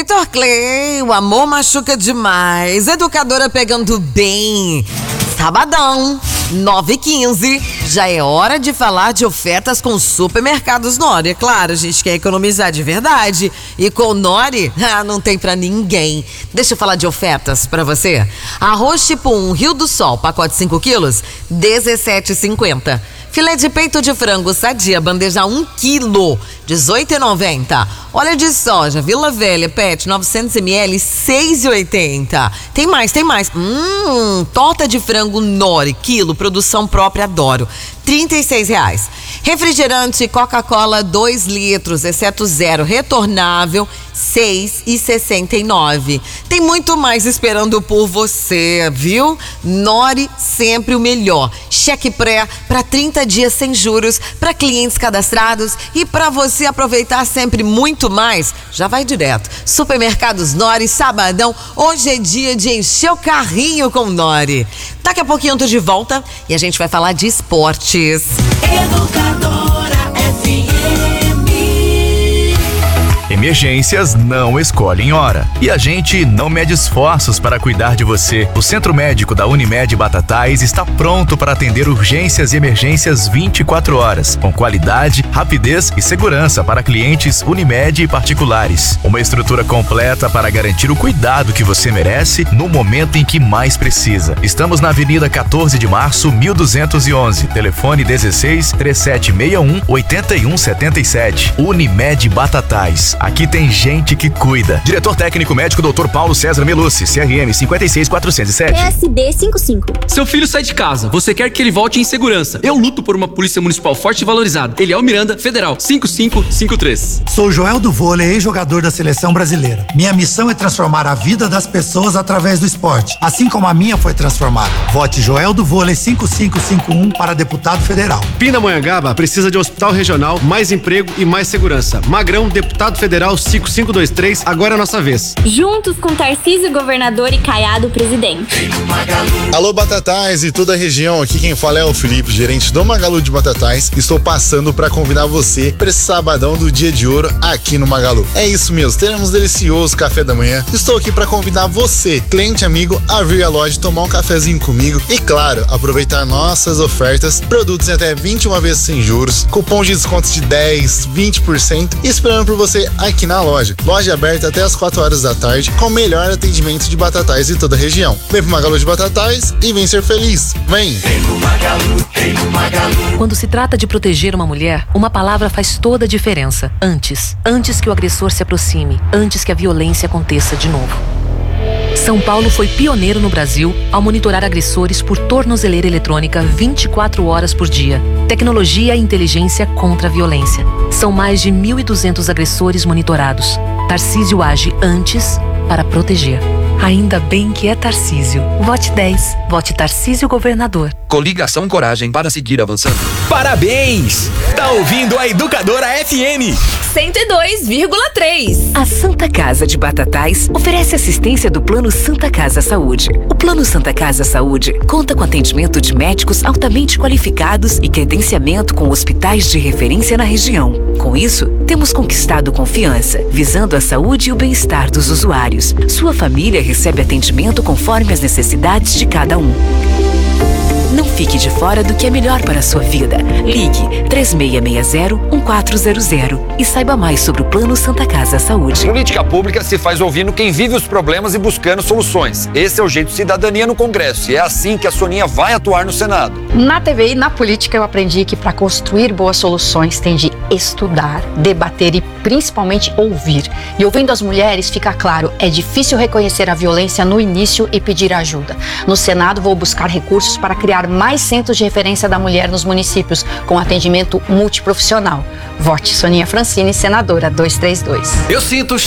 Vitor Clay, o amor machuca demais. Educadora pegando bem. Sabadão, 9h15. Já é hora de falar de ofertas com Supermercados Nori. É claro, a gente quer economizar de verdade. E com o Nori, não tem pra ninguém. Deixa eu falar de ofertas pra você. Arroz tipo 1, Rio do Sol, pacote 5 quilos, R$17,50. Filé de peito de frango Sadia, bandeja 1 quilo, R$18,90. Óleo de soja, Vila Velha, PET, 900 ml, R$6,80. Tem mais. Torta de frango Nori, quilo, produção própria, adoro, R$36. Refrigerante Coca-Cola 2 litros, exceto zero, retornável, R$6,69. Tem muito mais esperando por você, viu? Nori, sempre o melhor. Cheque pré para 30 dias sem juros para clientes cadastrados e para você aproveitar sempre muito mais, já vai direto. Supermercados Nori, sabadão, hoje é dia de encher o carrinho com Nori. Daqui a pouquinho eu tô de volta e a gente vai falar de esportes. Educadora FM. Emergências não escolhem hora. E a gente não mede esforços para cuidar de você. O Centro Médico da Unimed Batatais está pronto para atender urgências e emergências 24 horas, com qualidade, rapidez e segurança para clientes Unimed e particulares. Uma estrutura completa para garantir o cuidado que você merece no momento em que mais precisa. Estamos na Avenida 14 de Março, 1211. Telefone 16 3761 8177. Unimed Batatais. Aqui tem gente que cuida. Diretor técnico médico Dr. Paulo César Melucci, CRM 56407. PSD 55. Seu filho sai de casa, você quer que ele volte em segurança. Eu luto por uma polícia municipal forte e valorizada. Eliel Miranda, Federal 5553. Sou Joel do Vôlei, ex-jogador da Seleção Brasileira. Minha missão é transformar a vida das pessoas através do esporte, assim como a minha foi transformada. Vote Joel do Vôlei 5551 para deputado federal. Pindamonhangaba precisa de hospital regional, mais emprego e mais segurança. Magrão, deputado federal 5523, agora é a nossa vez. Juntos com Tarcísio, governador, e Caiado, presidente. Alô, Batatais e toda a região, aqui quem fala é o Felipe, gerente do Magalu de Batatais. Estou passando para convidar você para esse sabadão do Dia de Ouro aqui no Magalu. É isso mesmo, teremos um delicioso café da manhã. Estou aqui para convidar você, cliente amigo, a vir à loja tomar um cafezinho comigo e, claro, aproveitar nossas ofertas, produtos em até 21 vezes sem juros, cupom de descontos de 10, 20% e esperando por você aqui na loja. Loja aberta até as 4 horas da tarde, com o melhor atendimento de Batatais de toda a região. Vem pro Magalu de Batatais e vem ser feliz. Vem! Quando se trata de proteger uma mulher, uma palavra faz toda a diferença. Antes. Antes que o agressor se aproxime. Antes que a violência aconteça de novo. São Paulo foi pioneiro no Brasil ao monitorar agressores por tornozeleira eletrônica 24 horas por dia. Tecnologia e inteligência contra a violência. São mais de 1.200 agressores monitorados. Tarcísio age antes para proteger. Ainda bem que é Tarcísio. Vote 10. Vote Tarcísio governador. Coligação Coragem para seguir avançando. Parabéns! Tá ouvindo a Educadora FM 102,3. A Santa Casa de Batatais oferece assistência do Plano Santa Casa Saúde. O Plano Santa Casa Saúde conta com atendimento de médicos altamente qualificados e credenciamento com hospitais de referência na região. Com isso, temos conquistado confiança, visando a saúde e o bem-estar dos usuários. Sua família recebe atendimento conforme as necessidades de cada um. Não fique de fora do que é melhor para a sua vida. Ligue 3660-1400 e saiba mais sobre o Plano Santa Casa Saúde. Política pública se faz ouvindo quem vive os problemas e buscando soluções. Esse é o jeito de cidadania no Congresso e é assim que a Soninha vai atuar no Senado. Na TV e na política eu aprendi que para construir boas soluções tem de estudar, debater e principalmente ouvir. E ouvindo as mulheres fica claro, é difícil reconhecer a violência no início e pedir ajuda. No Senado vou buscar recursos para criar mais centros de referência da mulher nos municípios, com atendimento multiprofissional. Vote Soninha Francine, senadora 232. Eu sinto